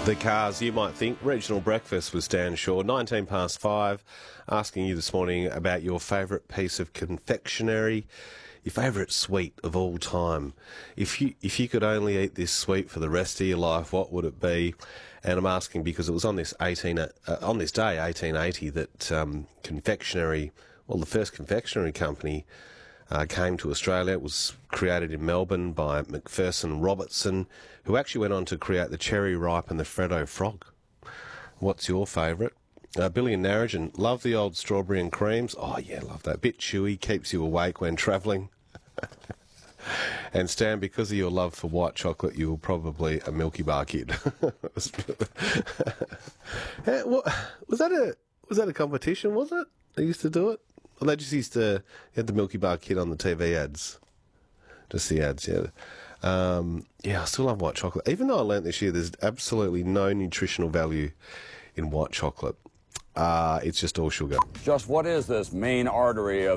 The cars, you might think. Regional Breakfast with Stan Shaw, 19 past 5, asking you this morning about your favourite piece of confectionery, your favourite sweet of all time. If you could only eat this sweet for the rest of your life, what would it be? And I'm asking because it was on this day, 1880, that confectionery, well, the first confectionery company came to Australia. It was created in Melbourne by Macpherson Robertson, who actually went on to create the Cherry Ripe and the Freddo Frog. What's your favourite? Billy and Narrogin, love the old strawberry and creams. Oh, yeah, love that. Bit chewy, keeps you awake when travelling. And Stan, because of your love for white chocolate, you were probably a Milky Bar kid. Was that a competition, was it? They used to do it? Well, they just used to have the Milky Bar kid on the TV ads. Just the ads, yeah. I still love white chocolate. Even though I learnt this year there's absolutely no nutritional value in white chocolate. It's just all sugar. Just what is this main artery of